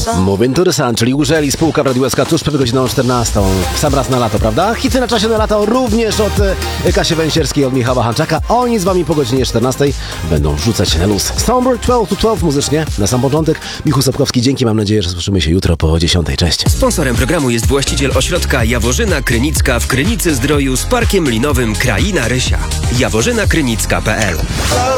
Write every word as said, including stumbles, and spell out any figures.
Moving to the Sun, czyli Użeli, spółka w Radiu S K tuż przed godziną czternastą. Sam raz na lato, prawda? Hity na czasie na lato również od e, Kasi Węsierskiej, od Michała Hanczaka. Oni z wami po godzinie czternastej będą wrzucać na luz. Stomber dwanaście to dwanaście muzycznie. Na sam początek Michu Sapkowski, dzięki, mam nadzieję, że słyszymy się jutro po dziesiątej. Cześć. Sponsorem programu jest właściciel ośrodka Jaworzyna Krynicka w Krynicy Zdroju z parkiem linowym Kraina Rysia. jaworzyna krynicka kropka p l